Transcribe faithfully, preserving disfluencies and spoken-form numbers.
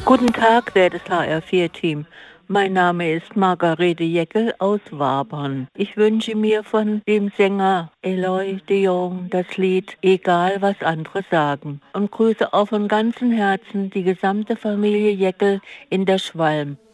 Guten Tag, wertes H R vier Team. Mein Name ist Margarete Jeckel aus Wabern. Ich wünsche mir von dem Sänger Eloy de Jong das Lied Egal was andere sagen und grüße auch von ganzem Herzen die gesamte Familie Jeckel in der Schwalm.